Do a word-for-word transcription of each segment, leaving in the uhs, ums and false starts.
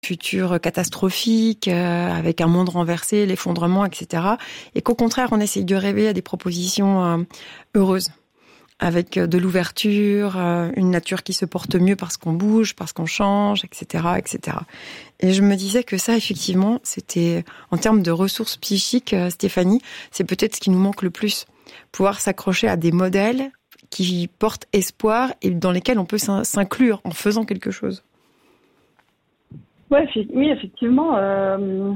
futur catastrophique, euh, avec un monde renversé, l'effondrement, et cetera. Et qu'au contraire, on essaye de rêver à des propositions euh, heureuses, avec de l'ouverture, euh, une nature qui se porte mieux parce qu'on bouge, parce qu'on change, et cetera, et cetera. Et je me disais que ça, effectivement, c'était, en termes de ressources psychiques, euh, Stéphanie, c'est peut-être ce qui nous manque le plus. Pouvoir s'accrocher à des modèles qui portent espoir et dans lesquels on peut s'inclure en faisant quelque chose. Ouais, oui, effectivement. Euh,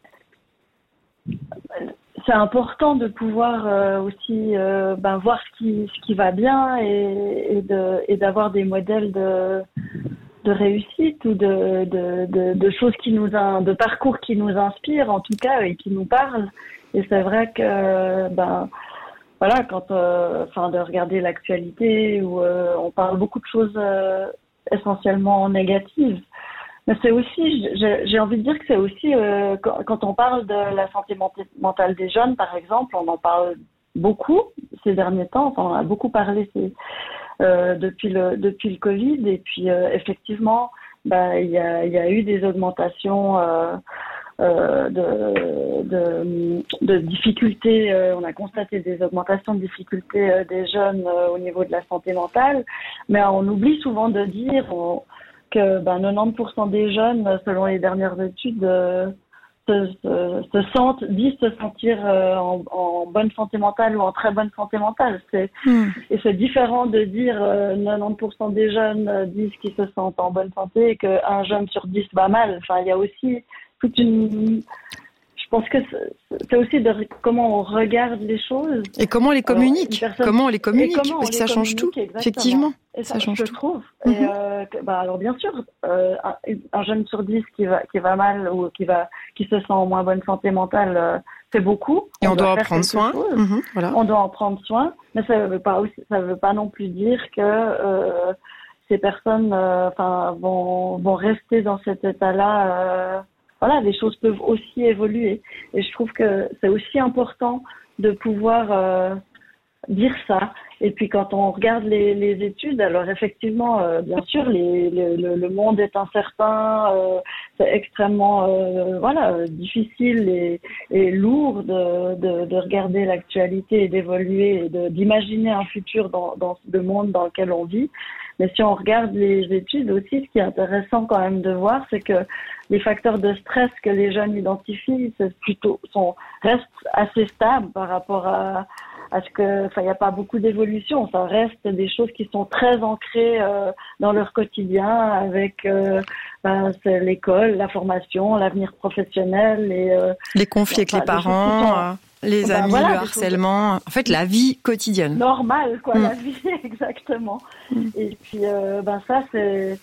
c'est important de pouvoir euh, aussi euh, ben, voir ce qui, ce qui va bien et, et, de, et d'avoir des modèles de, de réussite ou de, de, de, de choses qui nous, de parcours qui nous inspirent en tout cas et qui nous parlent. Et c'est vrai que ben voilà, quand euh, enfin de regarder l'actualité où euh, on parle beaucoup de choses euh, essentiellement négatives. Mais c'est aussi, j'ai, j'ai envie de dire que c'est aussi, euh, quand, quand on parle de la santé mentale des jeunes, par exemple, on en parle beaucoup ces derniers temps, enfin, on a beaucoup parlé ces, euh, depuis le depuis le Covid, et puis euh, effectivement, bah, il y a, il y a eu des augmentations euh, euh, de, de, de difficultés, euh, on a constaté des augmentations de difficultés euh, des jeunes euh, au niveau de la santé mentale, mais on oublie souvent de dire... On, que ben, quatre-vingt-dix pour cent des jeunes, selon les dernières études, euh, se, se, se sentent, disent se sentir euh, en, en bonne santé mentale ou en très bonne santé mentale. C'est, mmh. Et c'est différent de dire euh, quatre-vingt-dix pour cent des jeunes euh, disent qu'ils se sentent en bonne santé et qu'un jeune sur dix va mal. Enfin, il y a aussi toute une... Je pense que c'est aussi de comment on regarde les choses. Et comment on les communique. Alors, personne... Comment on les communique, comment parce que ça change tout, exactement. effectivement. Et ça, ça change je tout. trouve. Mm-hmm. Et euh, bah, alors bien sûr, euh, un, un jeune sur dix qui va, qui va mal ou qui, va, qui se sent en moins bonne santé mentale, euh, c'est beaucoup. Et on, on doit, doit en prendre soin. Mm-hmm, voilà. On doit en prendre soin. Mais ça ne veut pas aussi, ça veut pas non plus dire que euh, ces personnes euh, enfin, vont, vont rester dans cet état-là. Euh, Voilà, les choses peuvent aussi évoluer. Et je trouve que c'est aussi important de pouvoir euh, dire ça. Et puis quand on regarde les, les études, alors effectivement, euh, bien sûr, les, les, le, le monde est incertain, euh, c'est extrêmement euh, voilà difficile et, et lourd de, de, de regarder l'actualité et d'évoluer et de, d'imaginer un futur dans, dans le monde dans lequel on vit. Mais si on regarde les études aussi, ce qui est intéressant quand même de voir, c'est que les facteurs de stress que les jeunes identifient, c'est plutôt, sont, restent assez stables par rapport à, à ce que, enfin, il n'y a pas beaucoup d'évolution. Ça reste des choses qui sont très ancrées euh, dans leur quotidien avec euh, ben, c'est l'école, la formation, l'avenir professionnel et euh, les conflits avec les parents. Les ben amis, voilà, le harcèlement, en fait la vie quotidienne. Normale, quoi, mmh. la vie, exactement. Mmh. Et puis, euh, ben ça, c'est,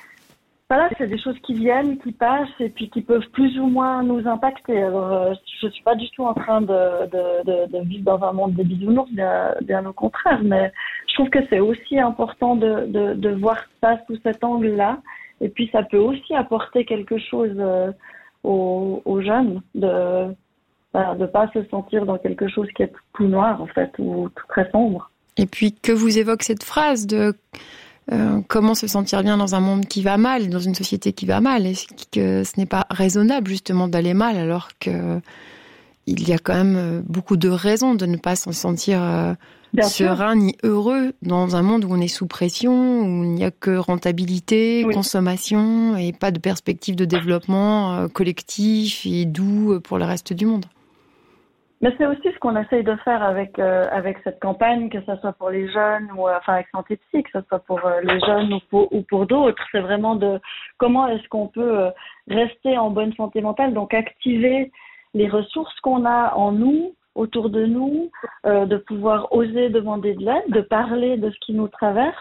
voilà, c'est des choses qui viennent, qui passent, et puis qui peuvent plus ou moins nous impacter. Alors, euh, je suis pas du tout en train de, de, de, de vivre dans un monde des bisounours, bien, bien au contraire, mais je trouve que c'est aussi important de, de, de voir ça sous cet angle-là, et puis ça peut aussi apporter quelque chose euh, aux, aux jeunes, de de ne pas se sentir dans quelque chose qui est tout noir, en fait, ou tout très sombre. Et puis, que vous évoque cette phrase de euh, comment se sentir bien dans un monde qui va mal, dans une société qui va mal, et que ce n'est pas raisonnable, justement, d'aller mal, alors que il y a quand même beaucoup de raisons de ne pas s'en sentir euh, serein ni heureux dans un monde où on est sous pression, où il n'y a que rentabilité, oui. consommation, et pas de perspective de développement euh, collectif et doux pour le reste du monde. Mais c'est aussi ce qu'on essaye de faire avec euh, avec cette campagne, que ce soit pour les jeunes ou euh, enfin avec Santé Psy, que ce soit pour euh, les jeunes ou pour ou pour d'autres. C'est vraiment de comment est-ce qu'on peut euh, rester en bonne santé mentale, donc activer les ressources qu'on a en nous, autour de nous, euh, de pouvoir oser demander de l'aide, de parler de ce qui nous traverse,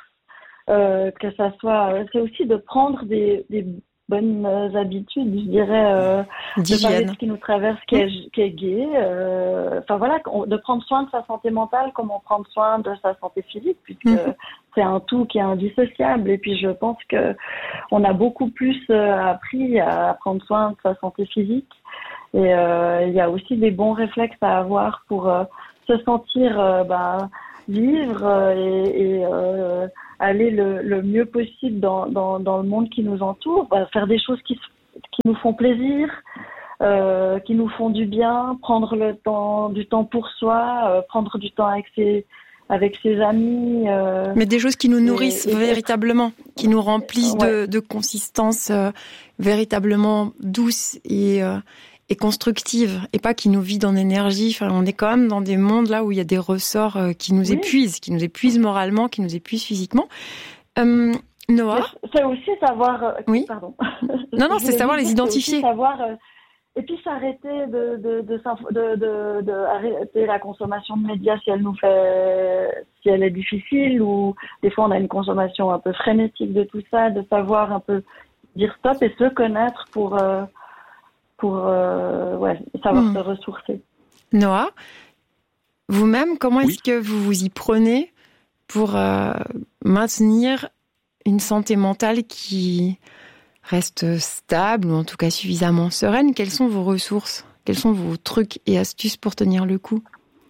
euh, que ça soit, c'est aussi de prendre des des bonnes habitudes, je dirais, euh, de parler de ce qui nous traverse, qui est, qui est gai. Euh, enfin voilà, de prendre soin de sa santé mentale comme on prend soin de sa santé physique, puisque mmh. c'est un tout qui est indissociable. Et puis je pense que on a beaucoup plus appris à prendre soin de sa santé physique. Et euh, il y a aussi des bons réflexes à avoir pour euh, se sentir euh, ben, vivre euh, et, et euh, aller le, le mieux possible dans, dans, dans le monde qui nous entoure, bah, faire des choses qui qui nous font plaisir, euh, qui nous font du bien, prendre le temps, du temps pour soi, euh, prendre du temps avec ses, avec ses amis. Euh, Mais des choses qui nous nourrissent et, et véritablement, qui nous remplissent ouais. de, de consistance euh, véritablement douce et, euh, et constructive, et pas qui nous vide en énergie. Enfin, on est quand même dans des mondes là où il y a des ressorts euh, qui nous oui. épuisent, qui nous épuisent moralement, qui nous épuisent physiquement. Euh, Noah, c'est aussi savoir. Euh, oui. Pardon. Non, non, c'est savoir les identifier. C'est savoir. Euh, Et puis s'arrêter de de, de, de, de, de arrêter la consommation de médias si elle nous fait, si elle est difficile, ou des fois on a une consommation un peu frénétique de tout ça, de savoir un peu dire stop et se connaître pour, euh, pour euh, ouais, savoir mmh. se ressourcer. Noah, vous-même, comment oui. est-ce que vous vous y prenez pour euh, maintenir une santé mentale qui reste stable, ou en tout cas suffisamment sereine? Quelles sont vos ressources? Quels sont vos trucs et astuces pour tenir le coup?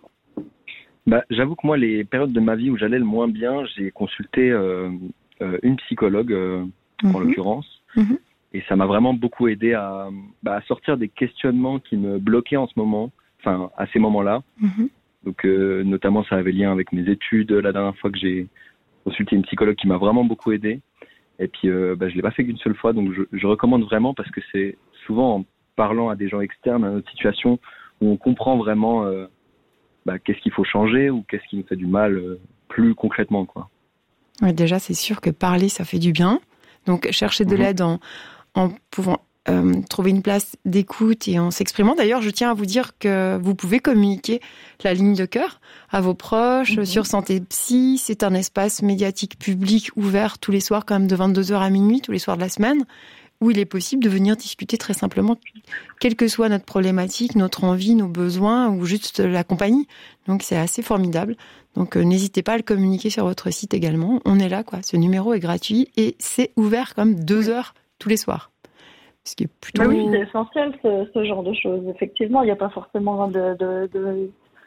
Bah, j'avoue que moi, les périodes de ma vie où j'allais le moins bien, j'ai consulté euh, euh, une psychologue, euh, mm-hmm. en l'occurrence, mm-hmm. et ça m'a vraiment beaucoup aidé à, bah, à sortir des questionnements qui me bloquaient en ce moment, enfin à ces moments-là. Mm-hmm. Donc, euh, notamment, ça avait lien avec mes études. La dernière fois que j'ai consulté une psychologue qui m'a vraiment beaucoup aidé. Et puis, euh, bah, je ne l'ai pas fait qu'une seule fois, donc je, je recommande vraiment, parce que c'est souvent en parlant à des gens externes à notre situation où on comprend vraiment euh, bah, qu'est-ce qu'il faut changer ou qu'est-ce qui nous fait du mal euh, plus concrètement, quoi. Ouais, déjà, c'est sûr que parler, ça fait du bien. Donc, chercher de mmh. l'aide en, en pouvant euh, trouver une place d'écoute et en s'exprimant. D'ailleurs, je tiens à vous dire que vous pouvez communiquer la ligne de cœur à vos proches mmh. sur Santé Psy. C'est un espace médiatique public ouvert tous les soirs, quand même de vingt-deux heures à minuit, tous les soirs de la semaine, où il est possible de venir discuter très simplement, quelle que soit notre problématique, notre envie, nos besoins, ou juste la compagnie. Donc, c'est assez formidable. Donc, euh, n'hésitez pas à le communiquer sur votre site également. On est là, quoi. Ce numéro est gratuit et c'est ouvert comme deux heures tous les soirs. Ce qui est plutôt... Oui, c'est essentiel, ce, ce genre de choses. Effectivement, il n'y a pas forcément de... de, de,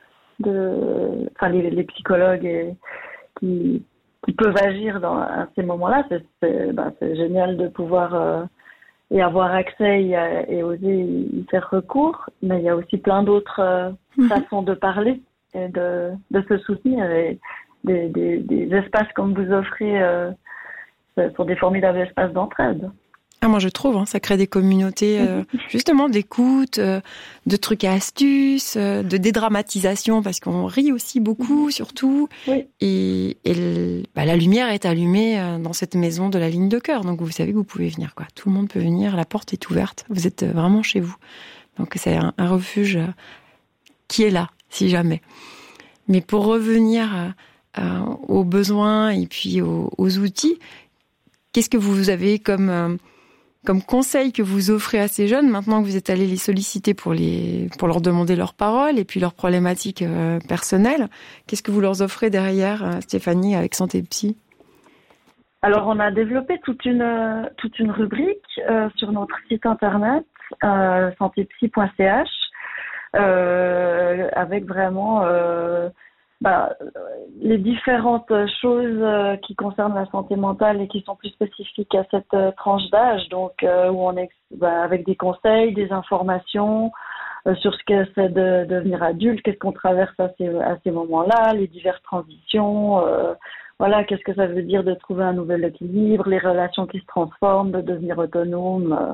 de... Enfin, les, les psychologues et, qui, qui peuvent agir dans, à ces moments-là. C'est, c'est, ben, c'est génial de pouvoir euh, et avoir accès et, et oser y faire recours. Mais il y a aussi plein d'autres euh, mmh. façons de parler et de, de se soutenir. Et des, des, des espaces comme vous offrez euh, sont des formidables espaces d'entraide. Ah, moi, je trouve, hein, ça crée des communautés, euh, justement, d'écoute, euh, de trucs et astuces, euh, de dédramatisation, parce qu'on rit aussi beaucoup, surtout. Oui. Et, et le, bah, la lumière est allumée euh, dans cette maison de la ligne de cœur. Donc, vous savez que vous pouvez venir, quoi. Tout le monde peut venir, la porte est ouverte. Vous êtes vraiment chez vous. Donc, c'est un, un refuge euh, qui est là, si jamais. Mais pour revenir euh, euh, aux besoins et puis aux, aux outils, qu'est-ce que vous avez comme... Euh, comme conseil que vous offrez à ces jeunes, maintenant que vous êtes allé les solliciter pour, les, pour leur demander leurs paroles et puis leurs problématiques euh, personnelles, qu'est-ce que vous leur offrez derrière, euh, Stéphanie, avec Santé Psy? Alors, on a développé toute une, toute une rubrique euh, sur notre site internet, euh, santé psy point c h, euh, avec vraiment... Euh, Bah, les différentes choses euh, qui concernent la santé mentale et qui sont plus spécifiques à cette euh, tranche d'âge, donc euh, où on est bah, avec des conseils, des informations euh, sur ce que c'est de, de devenir adulte, qu'est-ce qu'on traverse à ces, à ces moments-là, les diverses transitions, euh, voilà, qu'est-ce que ça veut dire de trouver un nouvel équilibre, les relations qui se transforment, de devenir autonome, euh,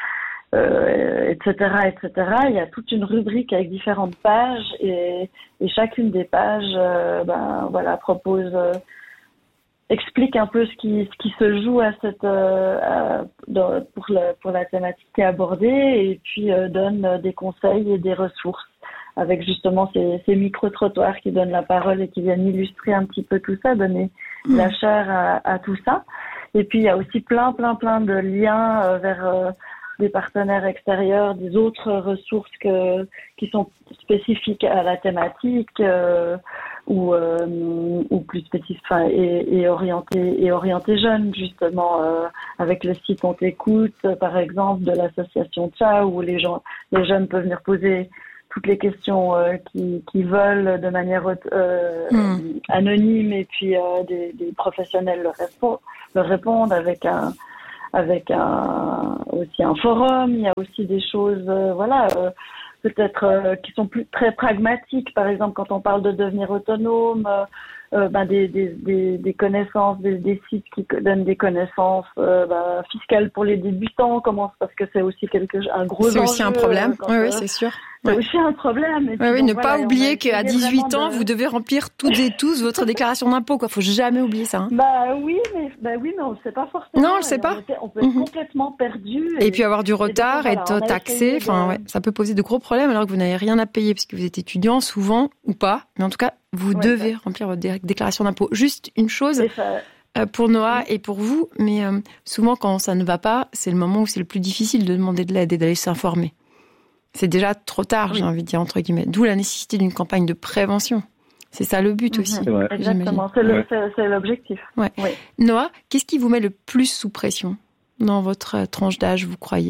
Euh, et cetera, et cetera. Il y a toute une rubrique avec différentes pages et, et chacune des pages, euh, ben voilà, propose, euh, explique un peu ce qui ce qui se joue à cette euh, à, dans, pour la pour la thématique qui est abordée, et puis euh, donne des conseils et des ressources avec justement ces, ces micro-trottoirs qui donnent la parole et qui viennent illustrer un petit peu tout ça, donner mmh. la chair à, à tout ça. Et puis il y a aussi plein plein plein de liens euh, vers euh, des partenaires extérieurs, des autres ressources que, qui sont spécifiques à la thématique euh, ou, euh, ou plus spécifiques, enfin, et, et orientées et orientées jeunes, justement, euh, avec le site On t'écoute, par exemple, de l'association Ciao, où les gens, les jeunes peuvent venir poser toutes les questions euh, qu'ils qui veulent de manière euh, mmh. anonyme, et puis euh, des, des professionnels leur, répond, leur répondent avec un avec un, aussi un forum. Il y a aussi des choses, euh, voilà, euh, peut-être euh, qui sont plus très pragmatiques. Par exemple, quand on parle de devenir autonome, euh, euh, ben des, des, des, des connaissances, des, des sites qui donnent des connaissances euh, ben, fiscales pour les débutants, comment, parce que c'est aussi quelque un gros C'est enjeu, aussi un problème. Quand, oui, euh, oui, c'est sûr. C'est ouais. aussi un problème. Et oui, oui, donc, ne voilà, pas oublier qu'à dix-huit ans, de... vous devez remplir toutes et tous votre déclaration d'impôt. Quoi, faut jamais oublier ça. Hein. Bah oui, mais bah oui, mais on le sait pas forcément. Non, on le sait pas. On, était, on peut être mmh. complètement perdu. Et, et puis avoir du retard, et donc, voilà, être taxé. Enfin, de... ouais, ça peut poser de gros problèmes alors que vous n'avez rien à payer parce que vous êtes étudiant, souvent ou pas. Mais en tout cas, vous ouais, devez ça. remplir votre dé- déclaration d'impôt. Juste une chose. Euh, pour Noah mmh. et pour vous, mais euh, souvent quand ça ne va pas, c'est le moment où c'est le plus difficile de demander de l'aide et d'aller s'informer. C'est déjà trop tard, oui. j'ai envie de dire, entre guillemets. D'où la nécessité d'une campagne de prévention. C'est ça le but mmh. aussi. C'est vrai. Exactement, c'est, le, ouais. c'est, c'est l'objectif. Ouais. Oui. Noah, qu'est-ce qui vous met le plus sous pression dans votre tranche d'âge, vous croyez ?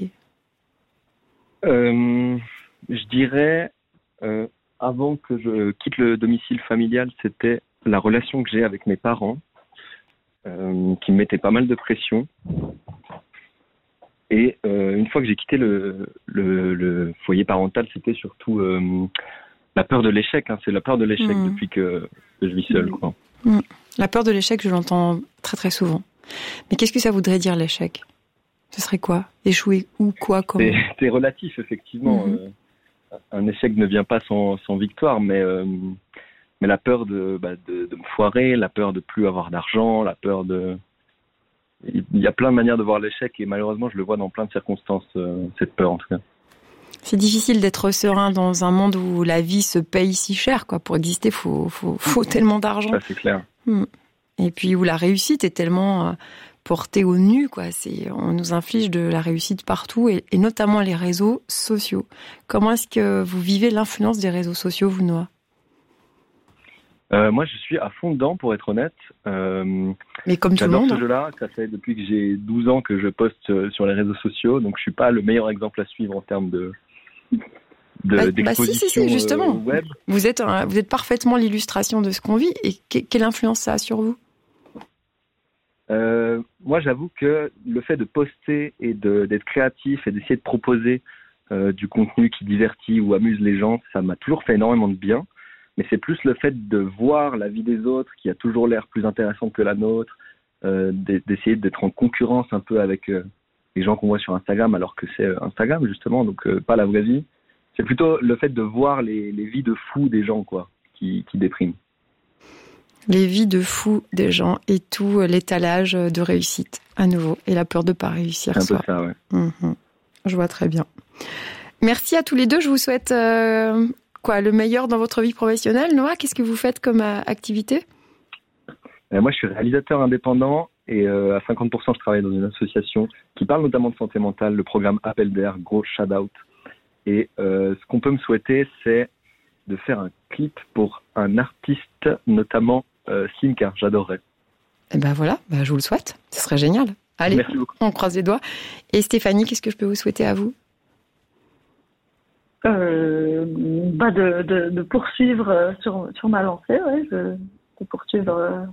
euh, Je dirais, euh, avant que je quitte le domicile familial, c'était la relation que j'ai avec mes parents, euh, qui me mettait pas mal de pression. Et euh, une fois que j'ai quitté le, le, le foyer parental, c'était surtout euh, la peur de l'échec. Hein. C'est la peur de l'échec mmh. depuis que, que je vis seul. Quoi. Mmh. La peur de l'échec, je l'entends très très souvent. Mais qu'est-ce que ça voudrait dire l'échec ? Ce serait quoi ? Échouer où, quoi, comment ? c'est, c'est relatif, effectivement. Mmh. Euh, un échec ne vient pas sans, sans victoire, mais, euh, mais la peur de, bah, de, de me foirer, la peur de plus avoir d'argent, la peur de... Il y a plein de manières de voir l'échec et malheureusement, je le vois dans plein de circonstances, euh, cette peur en tout cas. C'est difficile d'être serein dans un monde où la vie se paye si cher. Quoi. Pour exister, il faut, faut, faut tellement d'argent. Ça, c'est clair. Et puis où la réussite est tellement euh, portée au nu. Quoi. C'est, on nous inflige de la réussite partout et, et notamment les réseaux sociaux. Comment est-ce que vous vivez l'influence des réseaux sociaux, vous, Noah ? Euh, moi, je suis à fond dedans, pour être honnête. Euh, Mais comme tout le monde. J'adore ce jeu-là. Ça fait depuis que j'ai douze ans que je poste sur les réseaux sociaux, donc je suis pas le meilleur exemple à suivre en termes de, de bah, d'exposition bah si, si, si, justement. Euh, web. Vous êtes, un, vous êtes parfaitement l'illustration de ce qu'on vit. Et que, quelle influence ça a sur vous ? euh, Moi, j'avoue que le fait de poster et de, d'être créatif et d'essayer de proposer euh, du contenu qui divertit ou amuse les gens, ça m'a toujours fait énormément de bien. Mais c'est plus le fait de voir la vie des autres qui a toujours l'air plus intéressante que la nôtre, euh, d'essayer d'être en concurrence un peu avec euh, les gens qu'on voit sur Instagram, alors que c'est Instagram justement, donc euh, pas la vraie vie. C'est plutôt le fait de voir les, les vies de fous des gens, quoi, qui, qui dépriment. Les vies de fous des gens et tout l'étalage de réussite, à nouveau, et la peur de ne pas réussir. C'est un soi. peu ça, ouais. Mmh. Je vois très bien. Merci à tous les deux, je vous souhaite... Euh... Quoi, le meilleur dans votre vie professionnelle, Noah ? Qu'est-ce que vous faites comme euh, activité ? euh, Moi, je suis réalisateur indépendant et euh, à cinquante pour cent, je travaille dans une association qui parle notamment de santé mentale, le programme Appel d'air, gros shout-out. Et euh, ce qu'on peut me souhaiter, c'est de faire un clip pour un artiste, notamment euh, Simca, j'adorerais. Et ben voilà, ben je vous le souhaite, ce serait génial. Allez, merci beaucoup. On croise les doigts. Et Stéphanie, qu'est-ce que je peux vous souhaiter à vous ? Euh, bah de, de, de poursuivre sur, sur ma lancée, ouais, de, de poursuivre euh,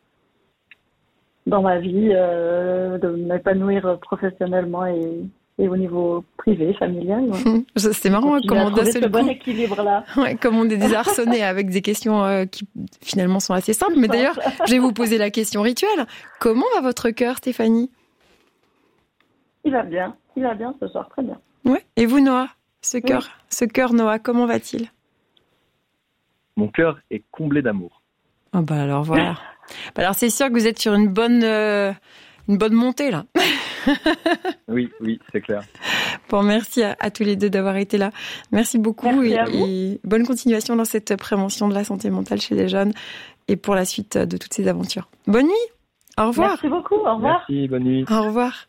dans ma vie, euh, de m'épanouir professionnellement et, et au niveau privé, familial. Ouais. C'est marrant, hein, comme on a ce bon équilibre-là. Ouais, comme on est désarçonné avec des questions euh, qui finalement sont assez simples. Mais d'ailleurs, je vais vous poser la question rituelle. Comment va votre cœur, Stéphanie ? Il va bien, il va bien ce soir, très bien. Ouais. Et vous, Noah ? Ce cœur, oui. ce cœur, Noah, comment va-t-il ? Mon cœur est comblé d'amour. Oh bah alors voilà. bah alors c'est sûr que vous êtes sur une bonne, euh, une bonne montée là. oui, oui, c'est clair. Bon, merci à, à tous les deux d'avoir été là. Merci beaucoup merci et, et bonne continuation dans cette prévention de la santé mentale chez les jeunes et pour la suite de toutes ces aventures. Bonne nuit. Au revoir. Merci beaucoup. Au revoir. Merci, bonne nuit. Au revoir.